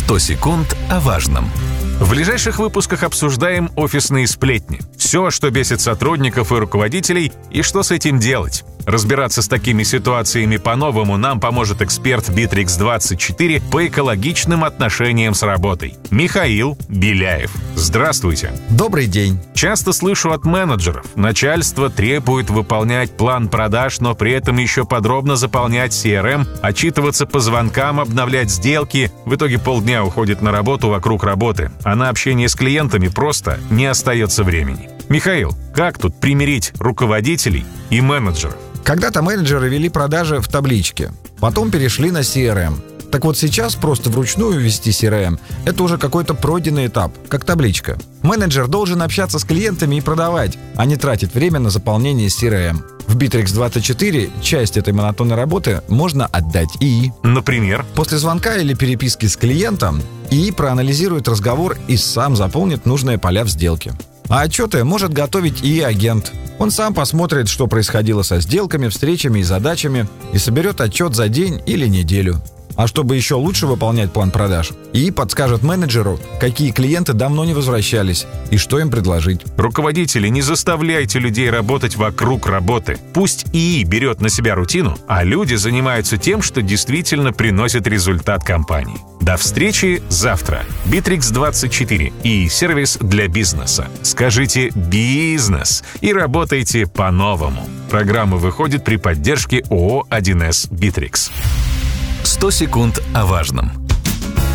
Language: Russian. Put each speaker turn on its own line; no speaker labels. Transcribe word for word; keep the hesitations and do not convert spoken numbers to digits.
сто секунд о важном. В ближайших выпусках обсуждаем офисные сплетни. Все, что бесит сотрудников и руководителей, и что с этим делать. Разбираться с такими ситуациями по-новому нам поможет эксперт Битрикс двадцать четыре по экологичным отношениям с работой. Михаил Беляев. Здравствуйте.
Добрый день.
Часто слышу от менеджеров. Начальство требует выполнять план продаж, но при этом еще подробно заполнять си эр эм, отчитываться по звонкам, обновлять сделки. В итоге полдня уходит на работу вокруг работы, а на общение с клиентами просто не остается времени. Михаил, как тут примирить руководителей и менеджеров?
Когда-то менеджеры вели продажи в табличке, потом перешли на си эр эм. Так вот сейчас просто вручную ввести си эр эм – это уже какой-то пройденный этап, как табличка. Менеджер должен общаться с клиентами и продавать, а не тратить время на заполнение си эр эм. В Битрикс двадцать четыре часть этой монотонной работы можно отдать ИИ.
Например?
После звонка или переписки с клиентом ИИ проанализирует разговор и сам заполнит нужные поля в сделке. А отчеты может готовить и агент. Он сам посмотрит, что происходило со сделками, встречами и задачами, и соберет отчет за день или неделю. А чтобы еще лучше выполнять план продаж, ИИ подскажет менеджеру, какие клиенты давно не возвращались и что им предложить.
Руководители, не заставляйте людей работать вокруг работы. Пусть ИИ берет на себя рутину, а люди занимаются тем, что действительно приносит результат компании. До встречи завтра. Битрикс двадцать четыре и сервис для бизнеса. Скажите «бизнес» и работайте по-новому. Программа выходит при поддержке ООО один эс Битрикс. сто секунд о важном.